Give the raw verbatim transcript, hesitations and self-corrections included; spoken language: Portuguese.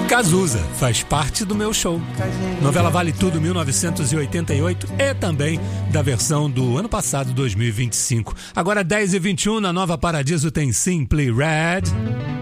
Cazuza faz parte do meu show. Novela Vale Tudo mil novecentos e oitenta e oito e também da versão do ano passado, dois mil e vinte e cinco. Agora dez e vinte e um, na Nova Paradiso tem Simply Red.